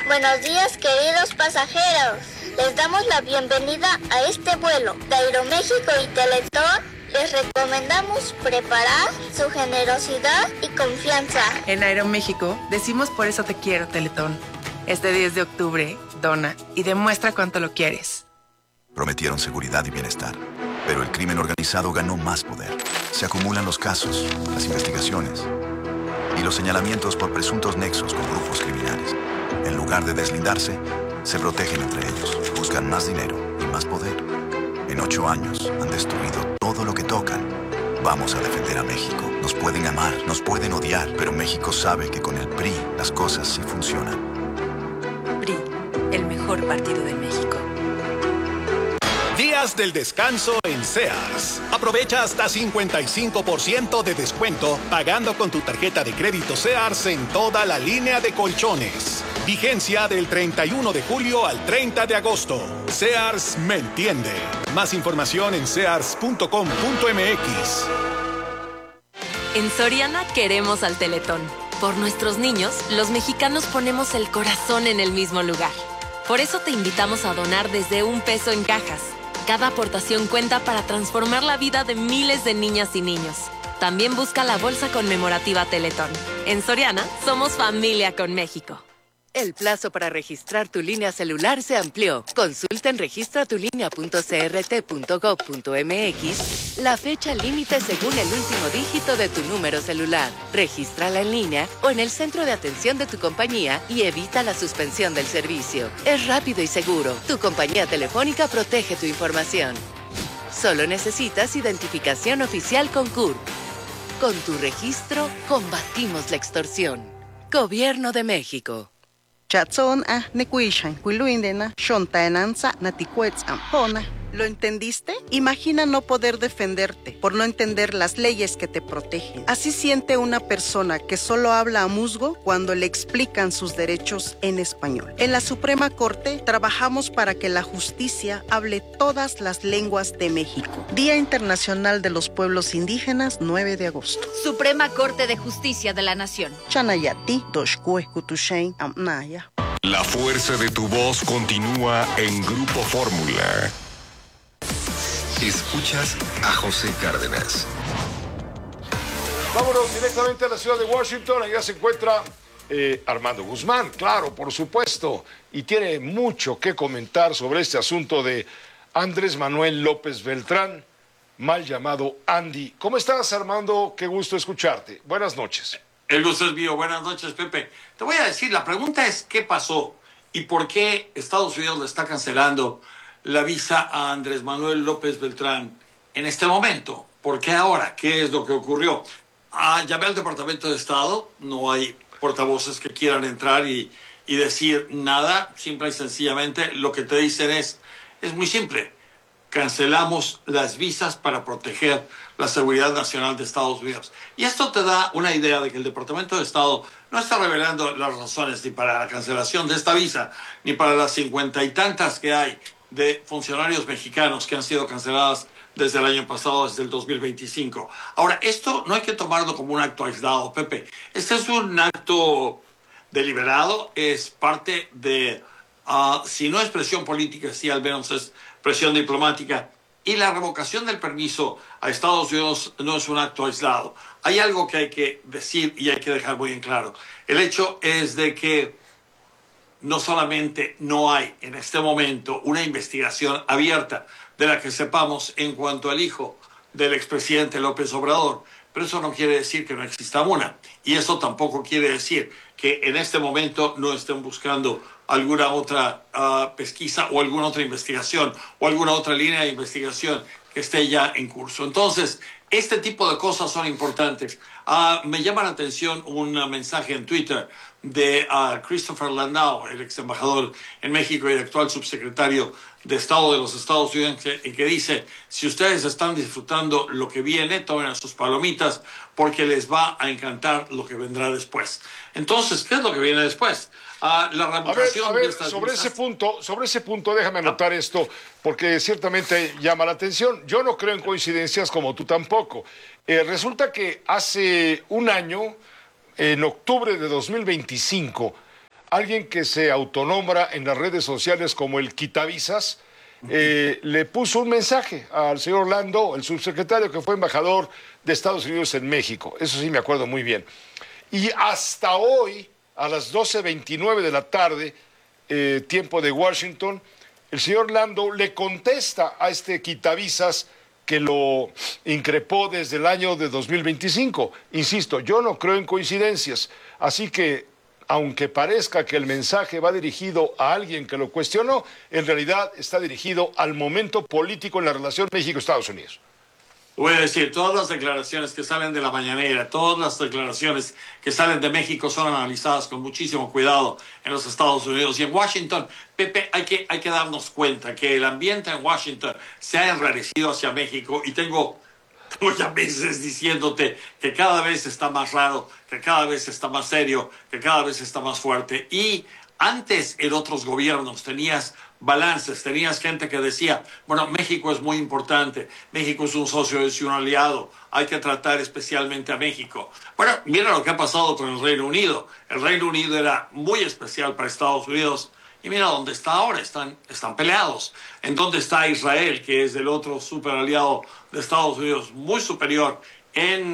Buenos días, queridos pasajeros. Les damos la bienvenida a este vuelo de Aeroméxico y Teletón. Les recomendamos preparar su generosidad y confianza. En Aeroméxico decimos por eso te quiero, Teletón. Este 10 de octubre, dona y demuestra cuánto lo quieres. Prometieron seguridad y bienestar, pero el crimen organizado ganó más poder. Se acumulan los casos, las investigaciones y los señalamientos por presuntos nexos con grupos criminales. En lugar de deslindarse, se protegen entre ellos, buscan más dinero y más poder. En 8 años han destruido todo lo que tocan. Vamos a defender a México. Nos pueden amar, nos pueden odiar, pero México sabe que con el PRI las cosas sí funcionan. PRI, el mejor partido de México. Días del descanso en Sears. Aprovecha hasta 55% de descuento pagando con tu tarjeta de crédito Sears en toda la línea de colchones. Vigencia del 31 de julio al 30 de agosto. Sears me entiende. Más información en sears.com.mx. En Soriana queremos al Teletón. Por nuestros niños, los mexicanos ponemos el corazón en el mismo lugar. Por eso te invitamos a donar desde $1 en cajas. Cada aportación cuenta para transformar la vida de miles de niñas y niños. También busca la bolsa conmemorativa Teletón. En Soriana, somos familia con México. El plazo para registrar tu línea celular se amplió. Consulta en registratulinea.crt.gov.mx la fecha límite según el último dígito de tu número celular. Regístrala en línea o en el centro de atención de tu compañía y evita la suspensión del servicio. Es rápido y seguro. Tu compañía telefónica protege tu información. Solo necesitas identificación oficial con CURP. Con tu registro, combatimos la extorsión. Gobierno de México. Chatson nekuishan kuiluindena shontaenanza natikuetzam. ¿Lo entendiste? Imagina no poder defenderte por no entender las leyes que te protegen. Así siente una persona que solo habla a musgo cuando le explican sus derechos en español. En la Suprema Corte trabajamos para que la justicia hable todas las lenguas de México. Día Internacional de los Pueblos Indígenas, 9 de agosto. Suprema Corte de Justicia de la Nación. Chanayati, Doshkue Kutushain Amnaya. La fuerza de tu voz continúa en Grupo Fórmula. Escuchas a José Cárdenas. Vámonos directamente a la ciudad de Washington. Allá se encuentra Armando Guzmán, claro, por supuesto, y tiene mucho que comentar sobre este asunto de Andrés Manuel López Beltrán, mal llamado Andy. ¿Cómo estás, Armando? Qué gusto escucharte. Buenas noches. El gusto es mío. Buenas noches, Pepe. Te voy a decir, la pregunta es ¿qué pasó? ¿Y por qué Estados Unidos le está cancelando la visa a Andrés Manuel López Beltrán en este momento? ¿Por qué ahora? ¿Qué es lo que ocurrió? Llamé al Departamento de Estado, no hay portavoces que quieran entrar y decir nada, simple y sencillamente lo que te dicen es muy simple, cancelamos las visas para proteger la seguridad nacional de Estados Unidos. Y esto te da una idea de que el Departamento de Estado no está revelando las razones ni para la cancelación de esta visa, ni para las 50 y tantas que hay de funcionarios mexicanos que han sido canceladas desde el año pasado, desde el 2025. Ahora, esto no hay que tomarlo como un acto aislado, Pepe. Este es un acto deliberado, es parte de, si no es presión política, sí al menos es presión diplomática. Y la revocación del permiso a Estados Unidos no es un acto aislado. Hay algo que hay que decir y hay que dejar muy en claro. El hecho es de que no solamente no hay en este momento una investigación abierta de la que sepamos en cuanto al hijo del expresidente López Obrador, pero eso no quiere decir que no exista una. Y eso tampoco quiere decir que en este momento no estén buscando alguna otra pesquisa o alguna otra investigación o alguna otra línea de investigación que esté ya en curso. Entonces, este tipo de cosas son importantes. Me llama la atención un mensaje en Twitter de Christopher Landau, el ex embajador en México y el actual subsecretario de Estado de los Estados Unidos, que dice, si ustedes están disfrutando lo que viene, tomen a sus palomitas porque les va a encantar lo que vendrá después. Entonces, ¿qué es lo que viene después? La revocación de estas sobre ese punto, déjame anotar esto, porque ciertamente llama la atención. Yo no creo en coincidencias como tú tampoco. Resulta que hace un año, en octubre de 2025, alguien que se autonombra en las redes sociales como el quitavisas, le puso un mensaje al señor Orlando, el subsecretario que fue embajador de Estados Unidos en México. Eso sí me acuerdo muy bien. Y hasta hoy, a las 12:29 de la tarde, tiempo de Washington, el señor Orlando le contesta a este quitavisas que lo increpó desde el año de 2025. Insisto, yo no creo en coincidencias, así que, aunque parezca que el mensaje va dirigido a alguien que lo cuestionó, en realidad está dirigido al momento político en la relación México-Estados Unidos. Voy a decir, todas las declaraciones que salen de la mañanera, todas las declaraciones que salen de México son analizadas con muchísimo cuidado en los Estados Unidos. Y en Washington, Pepe, hay que darnos cuenta que el ambiente en Washington se ha enrarecido hacia México y tengo ya meses diciéndote que cada vez está más raro, que cada vez está más serio, que cada vez está más fuerte. Y antes en otros gobiernos tenías balances, tenías gente que decía, bueno, México es muy importante, México es un socio, es un aliado, hay que tratar especialmente a México. Bueno, mira lo que ha pasado con el Reino Unido. El Reino Unido era muy especial para Estados Unidos y mira dónde está ahora, están peleados. ¿En dónde está Israel, que es el otro super aliado de Estados Unidos, muy superior en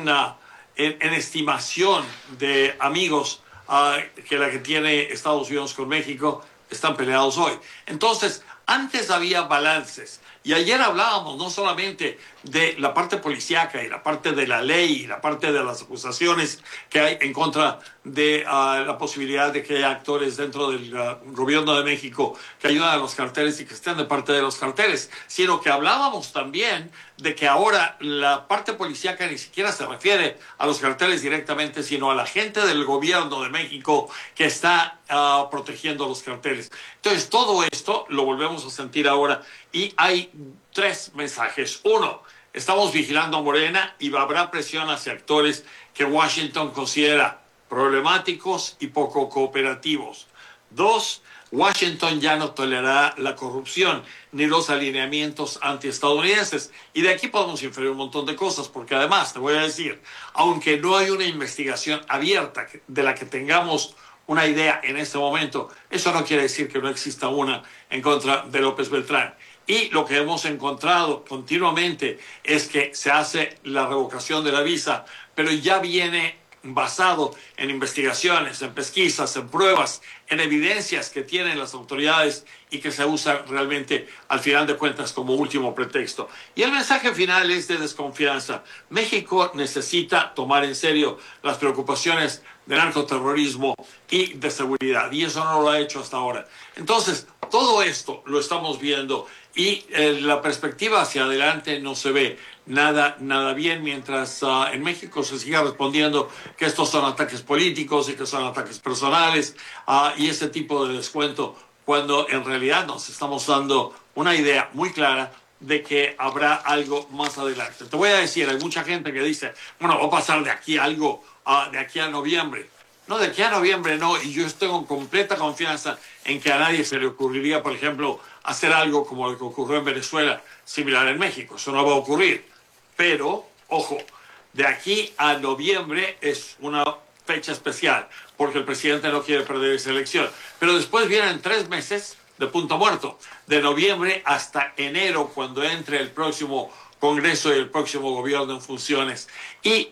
estimación de amigos que la que tiene Estados Unidos con México? Están peleados hoy. Entonces, antes había balances. Y ayer hablábamos no solamente de la parte policíaca y la parte de la ley y la parte de las acusaciones que hay en contra de la posibilidad de que haya actores dentro del gobierno de México que ayudan a los carteles y que estén de parte de los carteles, sino que hablábamos también de que ahora la parte policíaca ni siquiera se refiere a los carteles directamente, sino a la gente del gobierno de México que está protegiendo a los carteles. Entonces, todo esto lo volvemos a sentir ahora y hay tres mensajes. Uno, estamos vigilando a Morena y habrá presión hacia actores que Washington considera problemáticos y poco cooperativos. Dos, Washington ya no tolerará la corrupción ni los alineamientos antiestadounidenses. Y de aquí podemos inferir un montón de cosas, porque además, te voy a decir, aunque no hay una investigación abierta de la que tengamos una idea en este momento, eso no quiere decir que no exista una en contra de López Beltrán. Y lo que hemos encontrado continuamente es que se hace la revocación de la visa, pero ya viene basado en investigaciones, en pesquisas, en pruebas, en evidencias que tienen las autoridades y que se usan realmente al final de cuentas como último pretexto. Y el mensaje final es de desconfianza. México necesita tomar en serio las preocupaciones de narcoterrorismo y de seguridad, y eso no lo ha hecho hasta ahora. Entonces, todo esto lo estamos viendo y la perspectiva hacia adelante no se ve nada bien mientras en México se siga respondiendo que estos son ataques políticos y que son ataques personales y ese tipo de descuento, cuando en realidad nos estamos dando una idea muy clara de que habrá algo más adelante. Te voy a decir, hay mucha gente que dice, bueno, va a pasar de aquí algo, de aquí a noviembre. No, de aquí a noviembre no, y yo tengo completa confianza en que a nadie se le ocurriría, por ejemplo, hacer algo como lo que ocurrió en Venezuela, similar en México. Eso no va a ocurrir. Pero, ojo, de aquí a noviembre es una fecha especial, porque el presidente no quiere perder esa elección. Pero después vienen 3 meses de punto muerto, de noviembre hasta enero, cuando entre el próximo Congreso y el próximo gobierno en funciones. Y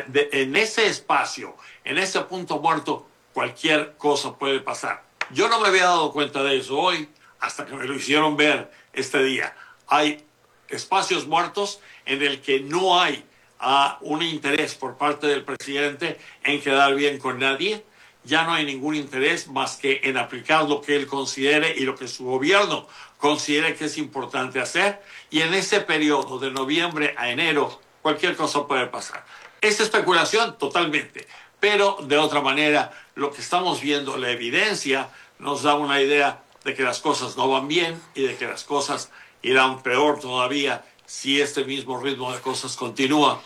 en ese espacio, en ese punto muerto, cualquier cosa puede pasar. Yo no me había dado cuenta de eso hoy, hasta que me lo hicieron ver este día. Hay espacios muertos en el que no hay un interés por parte del presidente en quedar bien con nadie. Ya no hay ningún interés más que en aplicar lo que él considere y lo que su gobierno considere que es importante hacer. Y en ese periodo de noviembre a enero, cualquier cosa puede pasar. Es especulación totalmente, pero de otra manera, lo que estamos viendo, la evidencia, nos da una idea de que las cosas no van bien y de que las cosas irán peor todavía si este mismo ritmo de cosas continúa.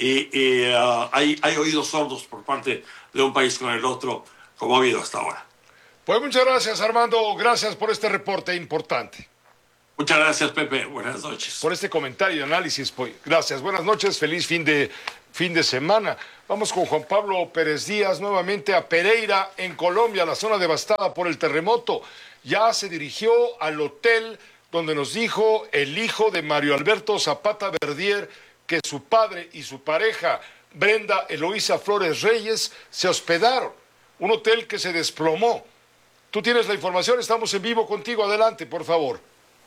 Y hay oídos sordos por parte de un país con el otro, como ha habido hasta ahora. Pues muchas gracias, Armando. Gracias por este reporte importante. Muchas gracias, Pepe. Buenas noches. Por este comentario y análisis. Pues, gracias. Buenas noches. Feliz fin de fin de semana. Vamos con Juan Pablo Pérez Díaz nuevamente a Pereira, en Colombia, la zona devastada por el terremoto. Ya se dirigió al hotel donde nos dijo el hijo de Mario Alberto Zapata Verdier que su padre y su pareja, Brenda Eloísa Flores Reyes, se hospedaron. Un hotel que se desplomó. Tú tienes la información, estamos en vivo contigo. Adelante, por favor.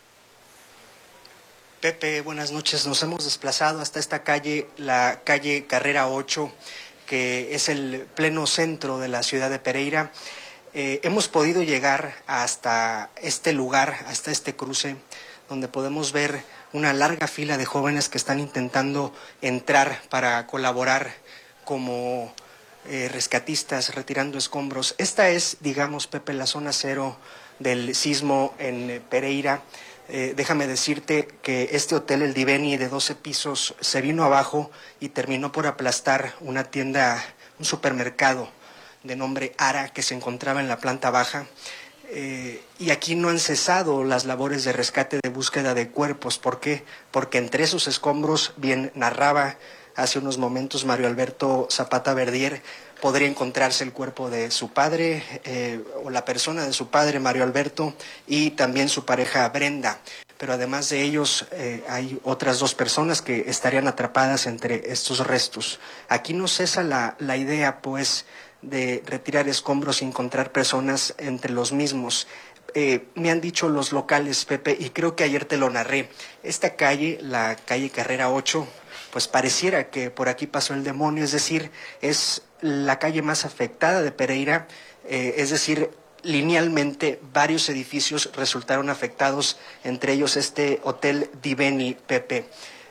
Pepe, buenas noches. Nos hemos desplazado hasta esta calle, la calle Carrera 8, que es el pleno centro de la ciudad de Pereira. Hemos podido llegar hasta este lugar, hasta este cruce, donde podemos ver una larga fila de jóvenes que están intentando entrar para colaborar como rescatistas, retirando escombros. Esta es, digamos, Pepe, la zona cero del sismo en Pereira. Déjame decirte que este hotel, el Diveni, de 12 pisos, se vino abajo y terminó por aplastar una tienda, un supermercado de nombre Ara, que se encontraba en la planta baja. Y aquí no han cesado las labores de rescate, de búsqueda de cuerpos. ¿Por qué? Porque entre esos escombros, bien narraba hace unos momentos Mario Alberto Zapata Verdier, podría encontrarse el cuerpo de su padre o la persona de su padre, Mario Alberto, y también su pareja Brenda. Pero además de ellos hay otras dos personas que estarían atrapadas entre estos restos. Aquí no cesa la idea, pues, de retirar escombros y encontrar personas entre los mismos. Me han dicho los locales, Pepe, y creo que ayer te lo narré, esta calle, la calle Carrera 8, pues pareciera que por aquí pasó el demonio, es decir, es la calle más afectada de Pereira, es decir, linealmente varios edificios resultaron afectados, entre ellos este hotel Diveni, Pepe.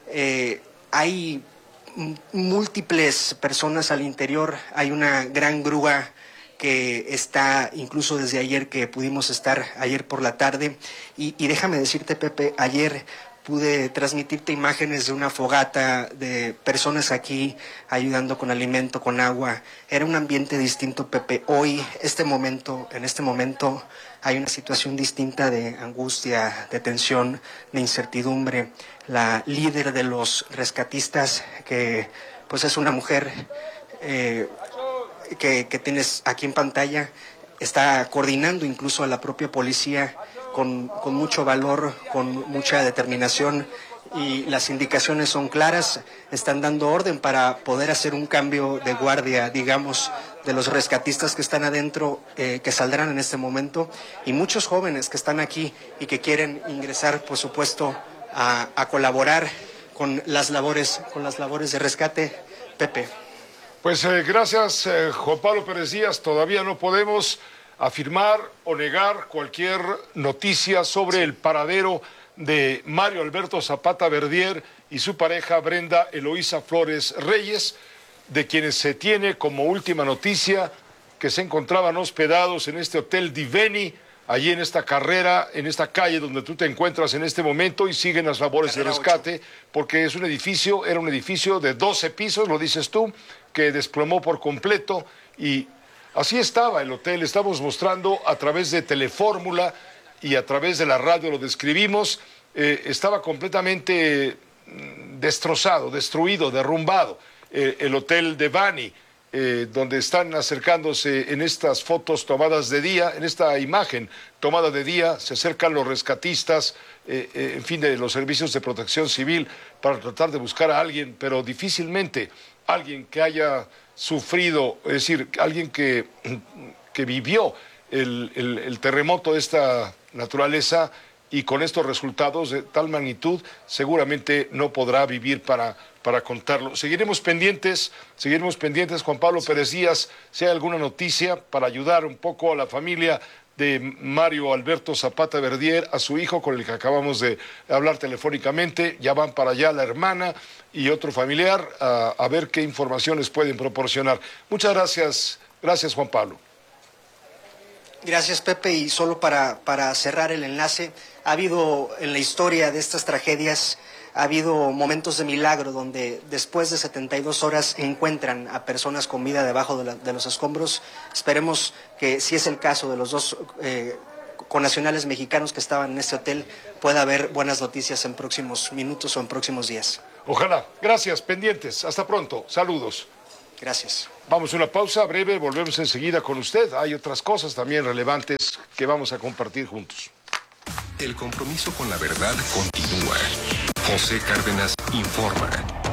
Hay múltiples personas al interior, hay una gran grúa que está incluso desde ayer, que pudimos estar ayer por la tarde, y déjame decirte, Pepe, ayer pude transmitirte imágenes de una fogata, de personas aquí ayudando con alimento, con agua. Era un ambiente distinto, Pepe. Hoy, en este momento, hay una situación distinta de angustia, de tensión, de incertidumbre. La líder de los rescatistas, que pues es una mujer que tienes aquí en pantalla, está coordinando incluso a la propia policía con mucho valor, con mucha determinación, y las indicaciones son claras. Están dando orden para poder hacer un cambio de guardia, digamos, de los rescatistas que están adentro, que saldrán en este momento, y muchos jóvenes que están aquí y que quieren ingresar, por supuesto, a colaborar con las labores de rescate. Pepe. Pues gracias, Juan Pablo Pérez Díaz. Todavía no podemos afirmar o negar cualquier noticia sobre el paradero de Mario Alberto Zapata Verdier y su pareja Brenda Eloísa Flores Reyes, de quienes se tiene como última noticia que se encontraban hospedados en este hotel Diveni, allí en esta carrera, en esta calle donde tú te encuentras en este momento, y siguen las labores de rescate, porque es era un edificio de 12 pisos, lo dices tú, que desplomó por completo, y así estaba el hotel. Estamos mostrando a través de Telefórmula y a través de la radio, lo describimos. Estaba completamente destrozado, destruido, derrumbado. El hotel Diveni, donde están acercándose en estas fotos tomadas de día, en esta imagen tomada de día, se acercan los rescatistas, en fin, de los servicios de protección civil, para tratar de buscar a alguien, pero difícilmente alguien que haya sufrido, es decir, alguien que vivió el terremoto de esta naturaleza y con estos resultados de tal magnitud, seguramente no podrá vivir para contarlo. Seguiremos pendientes, Juan Pablo Pérez Díaz, si hay alguna noticia para ayudar un poco a la familia de Mario Alberto Zapata Verdier, a su hijo con el que acabamos de hablar telefónicamente. Ya van para allá la hermana y otro familiar a ver qué informaciones pueden proporcionar. Muchas gracias Juan Pablo. Gracias, Pepe, y solo para cerrar el enlace, ha habido en la historia de estas tragedias, ha habido momentos de milagro donde después de 72 horas encuentran a personas con vida debajo de los escombros. Esperemos que, si es el caso de los dos connacionales mexicanos que estaban en este hotel, pueda haber buenas noticias en próximos minutos o en próximos días. Ojalá. Gracias, pendientes. Hasta pronto. Saludos. Gracias. Vamos a una pausa breve, volvemos enseguida con usted. Hay otras cosas también relevantes que vamos a compartir juntos. El compromiso con la verdad continúa. José Cárdenas informa.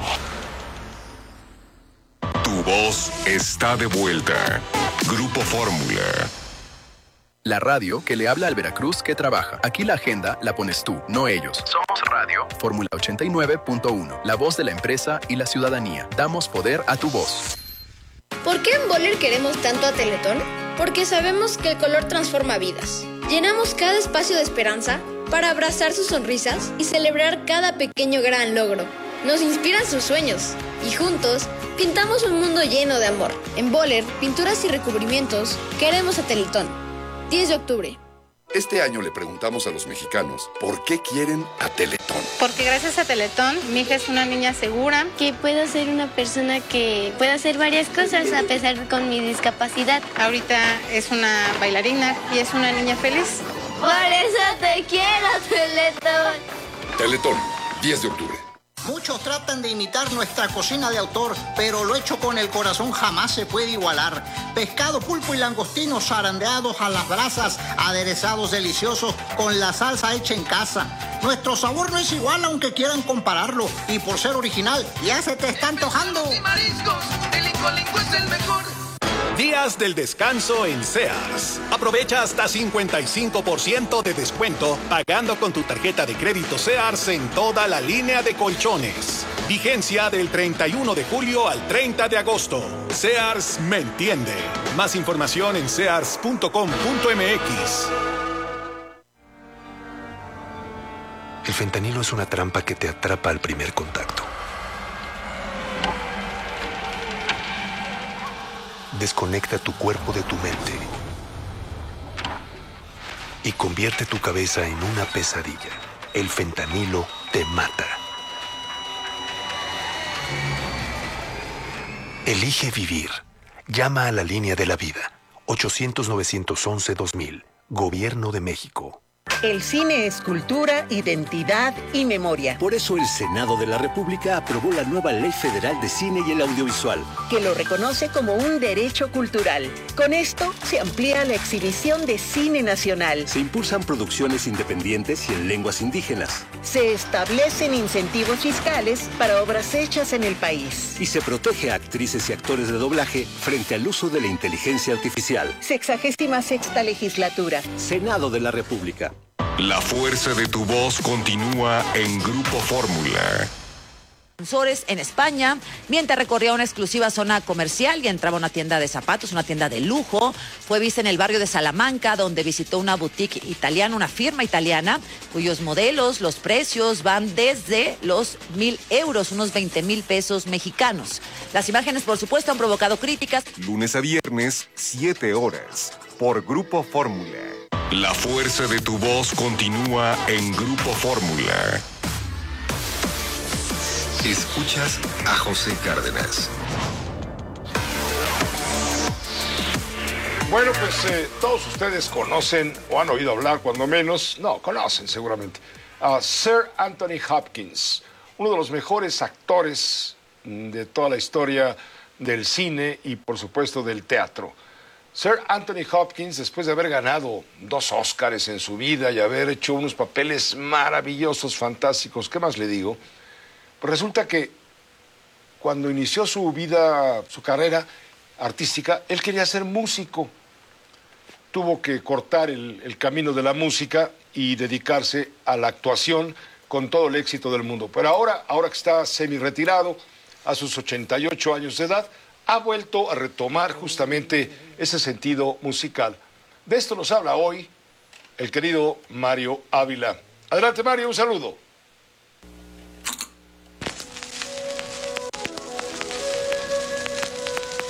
Tu voz está de vuelta. Grupo Fórmula. La radio que le habla al Veracruz que trabaja. Aquí la agenda la pones tú, no ellos. Somos Radio. Fórmula 89.1. La voz de la empresa y la ciudadanía. Damos poder a tu voz. ¿Por qué en Boller queremos tanto a Teletón? Porque sabemos que el color transforma vidas. Llenamos cada espacio de esperanza para abrazar sus sonrisas y celebrar cada pequeño gran logro. Nos inspiran sus sueños y juntos pintamos un mundo lleno de amor. En Boller, pinturas y recubrimientos, queremos a Teletón. 10 de octubre. Este año le preguntamos a los mexicanos por qué quieren a Teletón. Porque gracias a Teletón, mi hija es una niña segura. Que puedo ser una persona que pueda hacer varias cosas a pesar con mi discapacidad. Ahorita es una bailarina y es una niña feliz. Por eso te quiero, Teletón. Teletón, 10 de octubre. Muchos tratan de imitar nuestra cocina de autor, pero lo hecho con el corazón jamás se puede igualar. Pescado, pulpo y langostinos zarandeados a las brasas, aderezados deliciosos con la salsa hecha en casa. Nuestro sabor no es igual aunque quieran compararlo, y por ser original ya se te está antojando. Y mariscos, el Incolinco es el mejor. Días del descanso en Sears. Aprovecha hasta 55% de descuento pagando con tu tarjeta de crédito Sears en toda la línea de colchones. Vigencia del 31 de julio al 30 de agosto. Sears me entiende. Más información en sears.com.mx. El fentanilo es una trampa que te atrapa al primer contacto. Desconecta tu cuerpo de tu mente y convierte tu cabeza en una pesadilla. El fentanilo te mata. Elige vivir. Llama a la línea de la vida. 800-911-2000. Gobierno de México. El cine es cultura, identidad y memoria. Por eso el Senado de la República aprobó la nueva Ley Federal de Cine y el Audiovisual, que lo reconoce como un derecho cultural. Con esto se amplía la exhibición de cine nacional. Se impulsan producciones independientes y en lenguas indígenas. Se establecen incentivos fiscales para obras hechas en el país. Y se protege a actrices y actores de doblaje frente al uso de la inteligencia artificial. 66ª legislatura. Senado de la República. La fuerza de tu voz continúa en Grupo Fórmula. En España, mientras recorría una exclusiva zona comercial y entraba a una tienda de zapatos, una tienda de lujo. Fue vista en el barrio de Salamanca, donde visitó una boutique italiana, una firma italiana, cuyos modelos, los precios van desde los 1,000 euros, unos 20,000 pesos mexicanos. Las imágenes, por supuesto, han provocado críticas. Lunes a viernes, 7 horas, por Grupo Fórmula. La fuerza de tu voz continúa en Grupo Fórmula. Escuchas a José Cárdenas. Bueno, pues todos ustedes conocen o han oído hablar, cuando menos, no, conocen seguramente, a Sir Anthony Hopkins, uno de los mejores actores de toda la historia del cine y, por supuesto, del teatro. Sir Anthony Hopkins, después de haber ganado 2 Óscares en su vida y haber hecho unos papeles maravillosos, fantásticos, ¿qué más le digo? Pues resulta que cuando inició su vida, su carrera artística, él quería ser músico. Tuvo que cortar el camino de la música y dedicarse a la actuación con todo el éxito del mundo. Pero ahora que está semi-retirado, a sus 88 años de edad, ha vuelto a retomar justamente ese sentido musical. De esto nos habla hoy el querido Mario Ávila. Adelante, Mario, un saludo.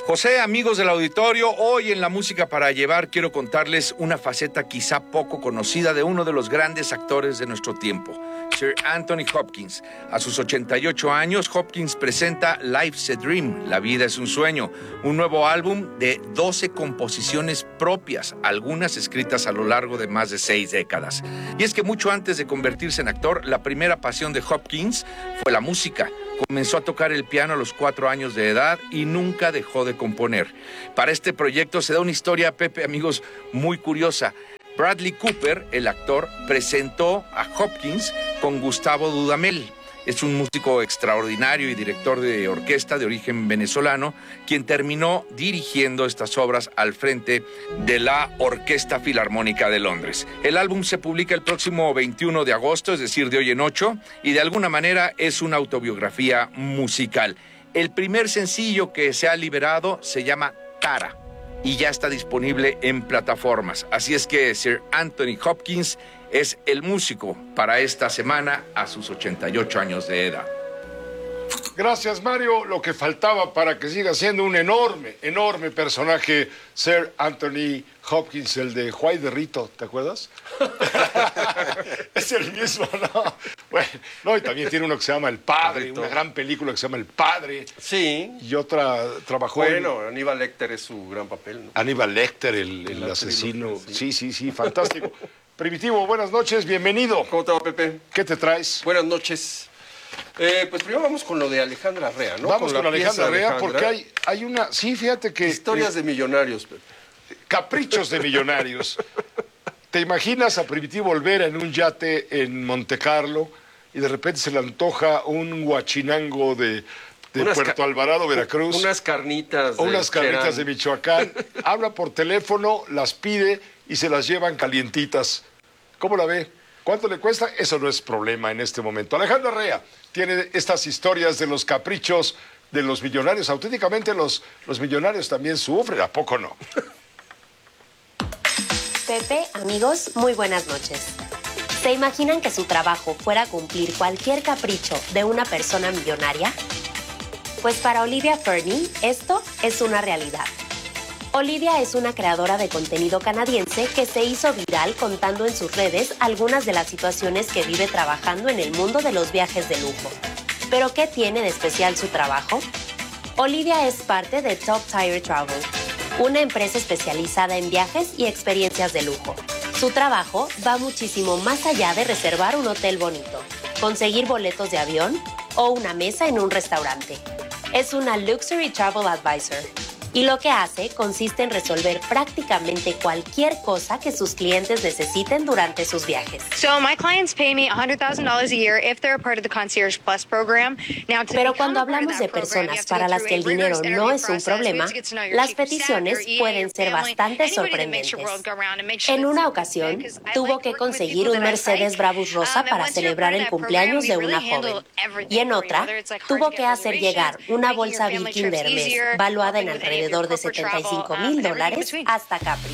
José, amigos del auditorio, hoy en La Música para Llevar quiero contarles una faceta quizá poco conocida de uno de los grandes actores de nuestro tiempo, Sir Anthony Hopkins. A sus 88 años, Hopkins presenta Life's a Dream, La vida es un sueño, un nuevo álbum de 12 composiciones propias, algunas escritas a lo largo de más de 6 décadas. Y es que mucho antes de convertirse en actor, la primera pasión de Hopkins fue la música. Comenzó a tocar el piano a los 4 años de edad y nunca dejó de componer. Para este proyecto se da una historia, Pepe, amigos, muy curiosa. Bradley Cooper, el actor, presentó a Hopkins con Gustavo Dudamel. Es un músico extraordinario y director de orquesta de origen venezolano, quien terminó dirigiendo estas obras al frente de la Orquesta Filarmónica de Londres. El álbum se publica el próximo 21 de agosto, es decir, de hoy en 8, y de alguna manera es una autobiografía musical. El primer sencillo que se ha liberado se llama Tara y ya está disponible en plataformas. Así es que Sir Anthony Hopkins es el músico para esta semana a sus 88 años de edad. Gracias, Mario. Lo que faltaba para que siga siendo un enorme personaje, Sir Anthony Hopkins, el de Juay de Rito, ¿te acuerdas? Es el mismo, ¿no? Bueno, no, y también tiene uno que se llama El Padre, una gran película que se llama El Padre. Sí. Y otra trabajó Aníbal Lecter es su gran papel, ¿no? Aníbal Lecter, el asesino. Sí, fantástico. Primitivo, buenas noches, bienvenido. ¿Cómo te va, Pepe? ¿Qué te traes? Buenas noches. Pues primero vamos con lo de Alejandra Rea, ¿no? Vamos con Alejandra Rea porque hay una... Sí, fíjate que... Historias de millonarios, Pepe. Caprichos de millonarios. ¿Te imaginas a Primitivo Olvera en un yate en Montecarlo y de repente se le antoja un guachinango de Puerto Alvarado, Veracruz? Unas carnitas de unas carnitas de Michoacán. Habla por teléfono, las pide y se las llevan calientitas. ¿Cómo la ve? ¿Cuánto le cuesta? Eso no es problema en este momento. Alejandra Rea tiene estas historias de los caprichos de los millonarios. Auténticamente los millonarios también sufren, ¿a poco no? Pepe, amigos, muy buenas noches. ¿Se imaginan que su trabajo fuera cumplir cualquier capricho de una persona millonaria? Pues para Olivia Fernie, esto es una realidad. Olivia es una creadora de contenido canadiense que se hizo viral contando en sus redes algunas de las situaciones que vive trabajando en el mundo de los viajes de lujo. ¿Pero qué tiene de especial su trabajo? Olivia es parte de Top Tier Travel, una empresa especializada en viajes y experiencias de lujo. Su trabajo va muchísimo más allá de reservar un hotel bonito, conseguir boletos de avión o una mesa en un restaurante. Es una Luxury Travel Advisor. Y lo que hace consiste en resolver prácticamente cualquier cosa que sus clientes necesiten durante sus viajes. Pero cuando hablamos de personas para las que el dinero no es un problema, las peticiones pueden ser bastante sorprendentes. En una ocasión, tuvo que conseguir un Mercedes Brabus rosa para celebrar el cumpleaños de una joven. Y en otra, tuvo que hacer llegar una bolsa Birkin de Hermes, valuada en alrededor de $75,000 hasta Capri.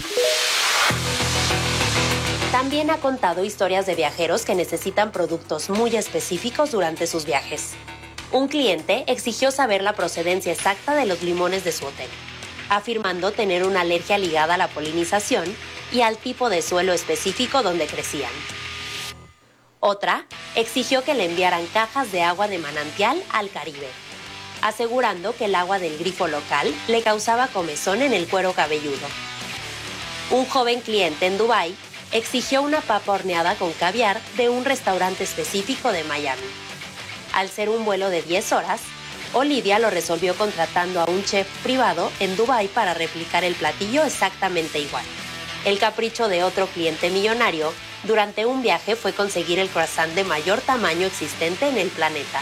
También ha contado historias de viajeros que necesitan productos muy específicos durante sus viajes. Un cliente exigió saber la procedencia exacta de los limones de su hotel, afirmando tener una alergia ligada a la polinización y al tipo de suelo específico donde crecían. Otra exigió que le enviaran cajas de agua de manantial al Caribe, asegurando que el agua del grifo local le causaba comezón en el cuero cabelludo. Un joven cliente en Dubái exigió una papa horneada con caviar de un restaurante específico de Miami. Al ser un vuelo de 10 horas, Olivia lo resolvió contratando a un chef privado en Dubái para replicar el platillo exactamente igual. El capricho de otro cliente millonario durante un viaje fue conseguir el croissant de mayor tamaño existente en el planeta.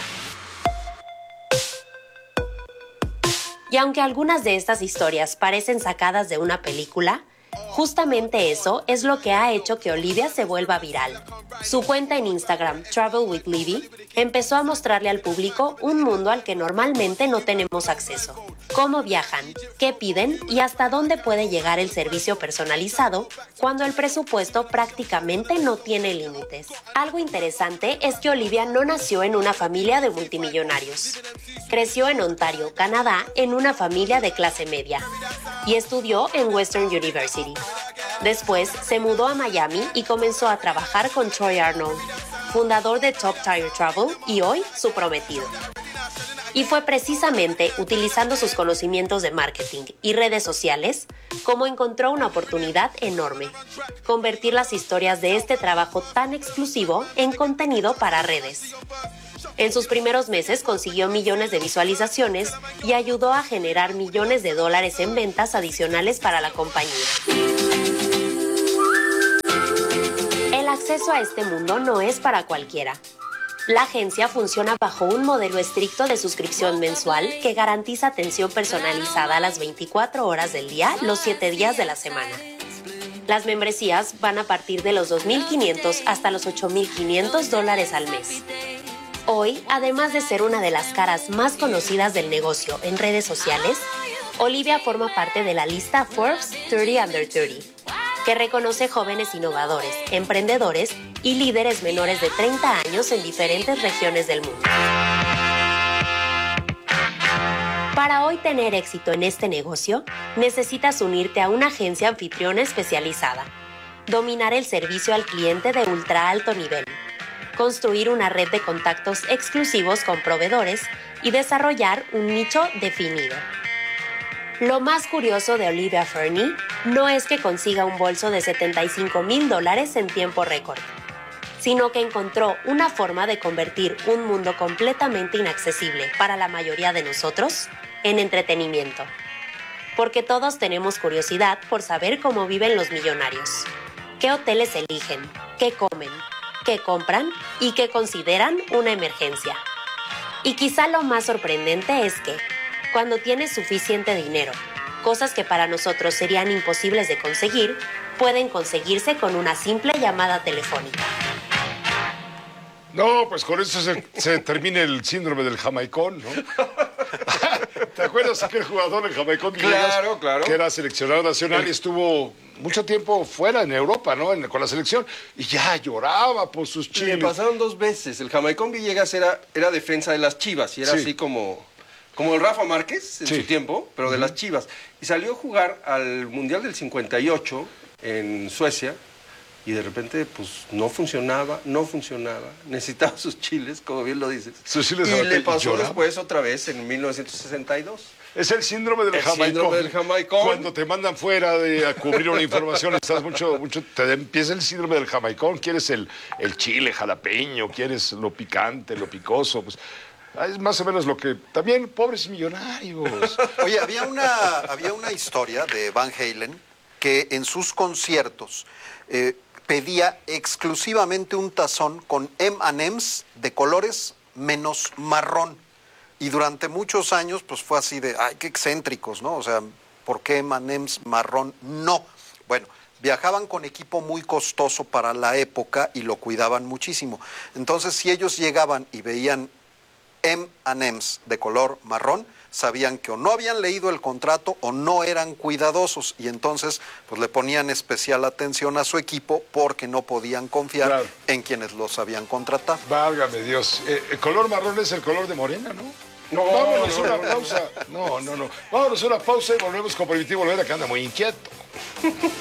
Y aunque algunas de estas historias parecen sacadas de una película, Justamente eso es lo que ha hecho que Olivia se vuelva viral. Su cuenta en Instagram, Travel with Livy, empezó a mostrarle al público un mundo al que normalmente no tenemos acceso. Cómo viajan, qué piden y hasta dónde puede llegar el servicio personalizado cuando el presupuesto prácticamente no tiene límites. Algo interesante es que Olivia no nació en una familia de multimillonarios. Creció en Ontario, Canadá, en una familia de clase media y estudió en Western University. Después se mudó a Miami y comenzó a trabajar con Troy Arnold, fundador de Top Tier Travel y hoy su prometido. Y fue precisamente utilizando sus conocimientos de marketing y redes sociales como encontró una oportunidad enorme: convertir las historias de este trabajo tan exclusivo en contenido para redes. En sus primeros meses consiguió millones de visualizaciones y ayudó a generar millones de dólares en ventas adicionales para la compañía. El acceso a este mundo no es para cualquiera. La agencia funciona bajo un modelo estricto de suscripción mensual que garantiza atención personalizada a las 24 horas del día, los 7 días de la semana. Las membresías van a partir de los $2,500 hasta los $8,500 al mes. Hoy, además de ser una de las caras más conocidas del negocio en redes sociales, Olivia forma parte de la lista Forbes 30 Under 30, que reconoce jóvenes innovadores, emprendedores y líderes menores de 30 años en diferentes regiones del mundo. Para hoy tener éxito en este negocio, necesitas unirte a una agencia anfitriona especializada, dominar el servicio al cliente de ultra alto nivel, construir una red de contactos exclusivos con proveedores y desarrollar un nicho definido. Lo más curioso de Olivia Fernie no es que consiga un bolso de $75,000 en tiempo récord, sino que encontró una forma de convertir un mundo completamente inaccesible para la mayoría de nosotros en entretenimiento. Porque todos tenemos curiosidad por saber cómo viven los millonarios, qué hoteles eligen, qué comen, qué compran y qué consideran una emergencia. Y quizá lo más sorprendente es que, cuando tienes suficiente dinero, cosas que para nosotros serían imposibles de conseguir, pueden conseguirse con una simple llamada telefónica. No, pues con eso se termina el síndrome del jamaicón, ¿no? ¿Te acuerdas aquel jugador del Jamaicón? Claro, claro. Que era seleccionado nacional y estuvo mucho tiempo fuera en Europa, ¿no? Con la selección. Y ya lloraba por sus chiles. Le pasaron 2 veces. El Jamaicón Villegas era defensa de las Chivas y era así como el Rafa Márquez en su tiempo, pero de las Chivas. Y salió a jugar al Mundial del 58 en Suecia. Y de repente, pues, no funcionaba. Necesitaba sus chiles, como bien lo dices. Sus chiles y le pasó después otra vez en 1962. Es el síndrome del Jamaicón. Cuando te mandan fuera a cubrir una información, estás mucho, te empieza el síndrome del Jamaicón. Quieres el chile jalapeño, quieres lo picante, lo picoso, pues... Es más o menos lo que... También, pobres millonarios. Oye, había una historia de Van Halen que en sus conciertos... pedía exclusivamente un tazón con M&M's de colores menos marrón. Y durante muchos años, pues fue así de, ay, qué excéntricos, ¿no? O sea, ¿por qué M&M's marrón? No. Bueno, viajaban con equipo muy costoso para la época y lo cuidaban muchísimo. Entonces, si ellos llegaban y veían M&M's de color marrón, sabían que o no habían leído el contrato o no eran cuidadosos y entonces pues le ponían especial atención a su equipo porque no podían confiar en quienes los habían contratado. Válgame Dios, el color marrón es el color de Morena, ¿no? Vámonos a una pausa. No. Vámonos a una pausa y volvemos con Primitivo Olvera, que anda muy inquieto.